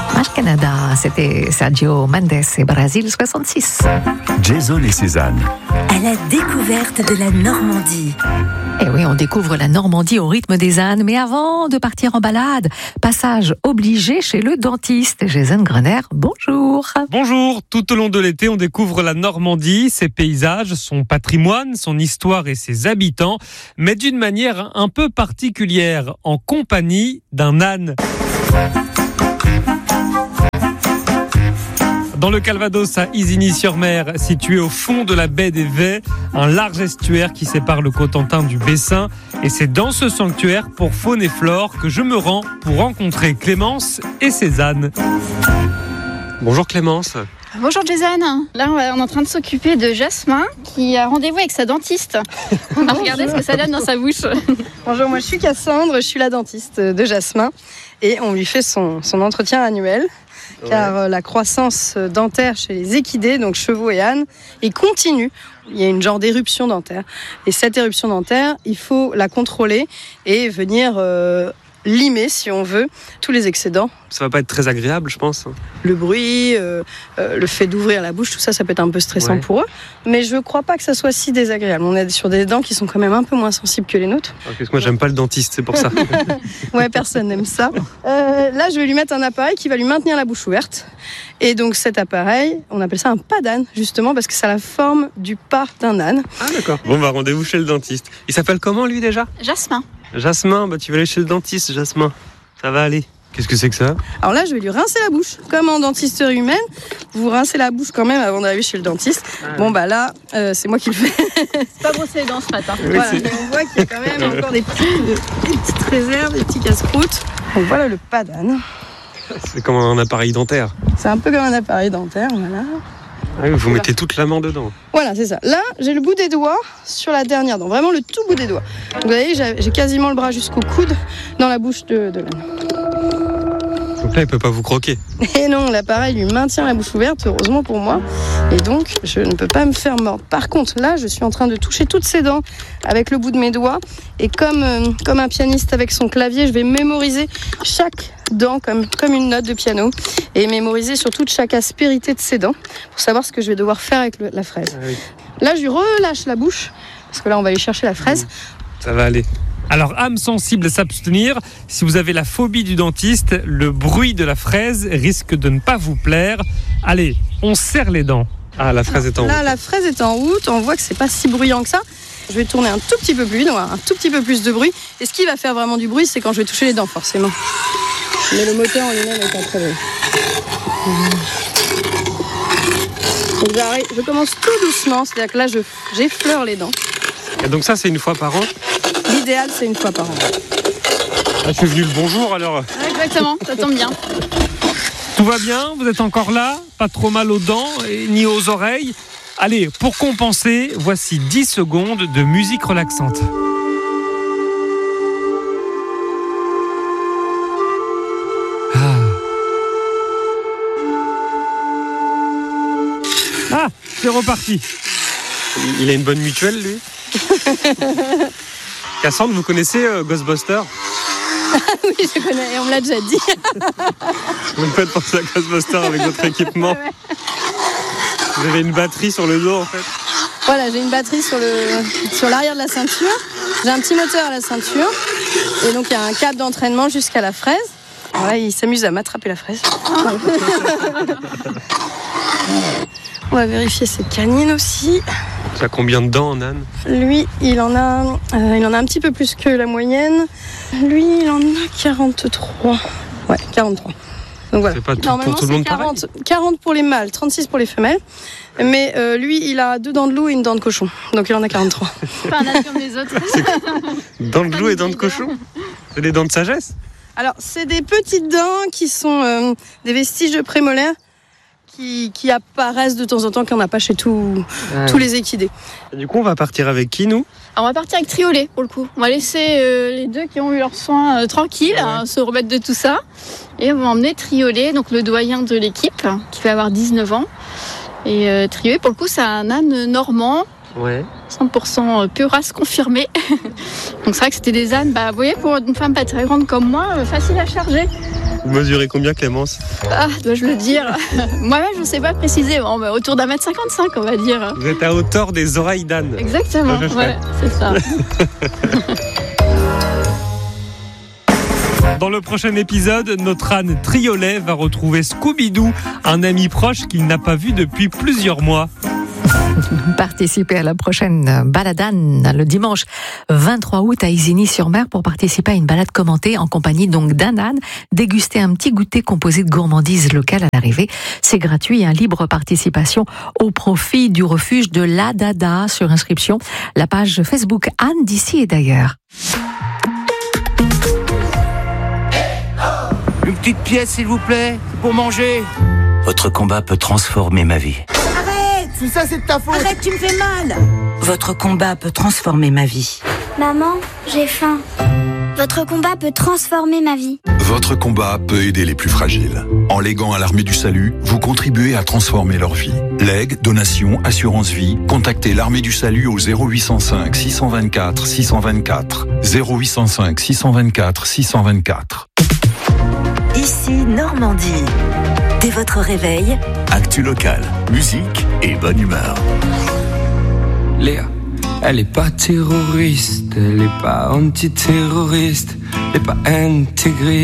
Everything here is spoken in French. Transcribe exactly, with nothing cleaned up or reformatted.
Al Canada, c'était Sergio Mendes et Brésil soixante-six. Jason et Suzanne. À la découverte de la Normandie. Et oui, on découvre la Normandie au rythme des ânes. Mais avant de partir en balade, passage obligé chez le dentiste. Jason Grener, bonjour. Bonjour. Tout au long de l'été, on découvre la Normandie, ses paysages, son patrimoine, son histoire et ses habitants, mais d'une manière un peu particulière, en compagnie d'un âne. Dans le Calvados, à Isigny-sur-Mer, situé au fond de la baie des Vets, un large estuaire qui sépare le Cotentin du Bessin. Et c'est dans ce sanctuaire pour faune et flore que je me rends pour rencontrer Clémence et ses ânes. Bonjour Clémence. Bonjour Jason. Là, on est en train de s'occuper de Jasmin qui a rendez-vous avec sa dentiste. On va regarder ce que ça donne dans sa bouche. Bonjour, moi je suis Cassandre, je suis la dentiste de Jasmin et on lui fait son, son entretien annuel. Car ouais. La croissance dentaire chez les équidés, donc chevaux et ânes, est continue. Il y a une genre d'éruption dentaire. Et cette éruption dentaire, il faut la contrôler et venir euh, limer, si on veut, tous les excédents. Ça va pas être très agréable, je pense. Le bruit, euh, euh, le fait d'ouvrir la bouche, tout ça, ça peut être un peu stressant ouais. pour eux. Mais je crois pas que ça soit si désagréable. On est sur des dents qui sont quand même un peu moins sensibles que les nôtres. Okay, parce que moi, j'aime pas le dentiste, c'est pour ça. Ouais, personne n'aime ça. Euh, là, je vais lui mettre un appareil qui va lui maintenir la bouche ouverte. Et donc, cet appareil, on appelle ça un pas d'âne, justement, parce que ça a la forme du pas d'un âne. Ah, d'accord. Bon, bah, rendez-vous chez le dentiste. Il s'appelle comment, lui, déjà ? Jasmin. Jasmin, bah, tu vas aller chez le dentiste, Jasmin. Ça va aller. Qu'est-ce que c'est que ça ? Alors là, je vais lui rincer la bouche. Comme en dentisterie humaine, vous rincez la bouche quand même avant d'aller chez le dentiste. Ah, bon, bah là, euh, c'est moi qui le fais. C'est pas brossé les dents ce matin. Oui, voilà, mais on voit qu'il y a quand même encore des, petits, des petites réserves, des petits casse-croûtes. Donc voilà le pas d'âne. C'est comme un appareil dentaire. C'est un peu comme un appareil dentaire, voilà. Ah oui, vous voilà. Mettez toute la main dedans. Voilà, c'est ça. Là, j'ai le bout des doigts sur la dernière dent. Vraiment le tout bout des doigts. Donc, vous voyez, j'ai quasiment le bras jusqu'au coude dans la bouche de, de l'âne. Donc là, il ne peut pas vous croquer. Et non, l'appareil lui maintient la bouche ouverte, heureusement pour moi. Et donc, je ne peux pas me faire mordre. Par contre, là, je suis en train de toucher toutes ses dents avec le bout de mes doigts. Et comme, euh, comme un pianiste avec son clavier, je vais mémoriser chaque dent comme, comme une note de piano. Et mémoriser surtout chaque aspérité de ses dents pour savoir ce que je vais devoir faire avec le, la fraise. Ah oui. Là, je lui relâche la bouche, parce que là, on va aller chercher la fraise. Ça va aller. Alors, âme sensible, s'abstenir. Si vous avez la phobie du dentiste, le bruit de la fraise risque de ne pas vous plaire. Allez, on serre les dents. Ah, la fraise est en route. Là, la fraise est en route. On voit que c'est pas si bruyant que ça. Je vais tourner un tout petit peu plus vite, on va avoir un tout petit peu plus de bruit. Et ce qui va faire vraiment du bruit, c'est quand je vais toucher les dents, forcément. Mais le moteur en lui-même est pas très bon. Donc, j'arrête, je commence tout doucement, c'est-à-dire que là, je, j'effleure les dents. Et donc ça, c'est une fois par an ? L'idéal, c'est une fois par an. Ah, je suis venu le bonjour alors. Exactement, ça tombe bien. Tout va bien ? Vous êtes encore là ? Pas trop mal aux dents et ni aux oreilles ? Allez, pour compenser, voici dix secondes de musique relaxante. Ah, ah c'est reparti. Il a une bonne mutuelle, lui. Cassandre, vous connaissez euh, Ghostbusters ? Oui, je connais, et on me l'a déjà dit. Vous me faites penser à Ghostbusters avec votre équipement. Ouais. Vous avez une batterie sur le dos, en fait. Voilà, j'ai une batterie sur, le, sur l'arrière de la ceinture. J'ai un petit moteur à la ceinture. Et donc, il y a un câble d'entraînement jusqu'à la fraise. Voilà, il s'amuse à m'attraper la fraise. On va vérifier ses canines aussi. Tu as combien de dents en âne ? Lui, il en a, euh, il en a un petit peu plus que la moyenne. Lui, il en a quarante-trois. Ouais, quarante-trois. Donc voilà. C'est pas tout, normalement, pour tout le monde quarante, pareil. quarante pour les mâles, trente-six pour les femelles. Mais euh, lui, il a deux dents de loup et une dent de cochon. Donc il en a quarante-trois. Pas un âne comme les autres. Dents de loup et dents de cochon ? C'est des dents de sagesse ? Alors, c'est des petites dents qui sont euh, des vestiges de prémolaires qui, qui apparaissent de temps en temps, qu'on n'a pas chez tout, ah, tous les équidés. Et du coup, on va partir avec qui, nous ? Alors, on va partir avec Triolet, pour le coup. On va laisser euh, les deux qui ont eu leurs soins euh, tranquilles, ah ouais. hein, se remettre de tout ça. Et on va emmener Triolet, donc le doyen de l'équipe, qui va avoir dix-neuf ans. Et euh, Triolet, pour le coup, c'est un âne normand. Ouais. cent pour cent pure race confirmée. Donc c'est vrai que c'était des ânes, bah, vous voyez, pour une femme pas très grande comme moi, euh, facile à charger. Vous mesurez combien, Clémence? Ah, dois-je le dire? Moi-même, je ne sais pas précisément, mais autour d'un mètre cinquante-cinq, on va dire. Vous êtes à hauteur des oreilles d'âne. Exactement, voilà, c'est ça. Dans le prochain épisode, notre âne Triolet va retrouver Scooby-Doo, un ami proche qu'il n'a pas vu depuis plusieurs mois. Participez à la prochaine balade âne le dimanche vingt-trois août à Isigny-sur-Mer pour participer à une balade commentée en compagnie donc d'un âne, déguster un petit goûter composé de gourmandises locales à l'arrivée. C'est gratuit, un libre participation au profit du refuge de La Dada sur inscription. La page Facebook Anne d'ici et d'ailleurs. Une petite pièce, s'il vous plaît, pour manger. Votre combat peut transformer ma vie. Arrête! Tout ça, c'est de ta faute. Arrête, tu me fais mal. Votre combat peut transformer ma vie. Maman, j'ai faim. Votre combat peut transformer ma vie. Votre combat peut aider les plus fragiles. En léguant à l'Armée du Salut, vous contribuez à transformer leur vie. Legs, donations, assurance vie, contactez l'Armée du Salut au zéro huit cent cinq six cent vingt-quatre six cent vingt-quatre. zéro huit cent cinq six cent vingt-quatre six cent vingt-quatre. Ici Normandie. Dès votre réveil, Actu locale, musique et bonne humeur. Léa, elle est pas terroriste, elle est pas antiterroriste, elle est pas intégrée.